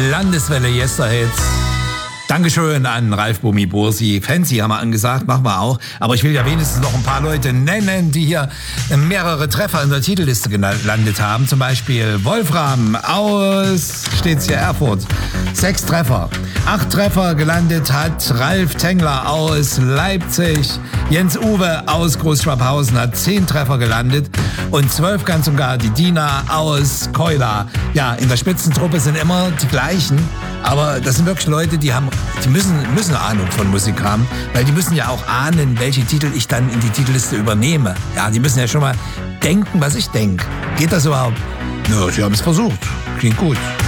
Landeswelle Yesterhits. Dankeschön an Ralf Bumi Bursi. Fancy haben wir angesagt, machen wir auch. Aber ich will ja wenigstens noch ein paar Leute nennen, die hier mehrere Treffer in der Titelliste gelandet haben. Zum Beispiel Wolfram aus, steht's hier, Erfurt. 6 Treffer. 8 Treffer gelandet hat Ralf Tengler aus Leipzig. Jens Uwe aus Großschwabhausen hat 10 Treffer gelandet. Und 12 ganz und gar die Dina aus Keula. Ja, in der Spitzentruppe sind immer die gleichen. Aber das sind wirklich Leute, die müssen Ahnung von Musik haben, weil die müssen ja auch ahnen, welche Titel ich dann in die Titelliste übernehme. Ja, die müssen ja schon mal denken, was ich denke. Geht das überhaupt? Ja, sie haben es versucht. Klingt gut.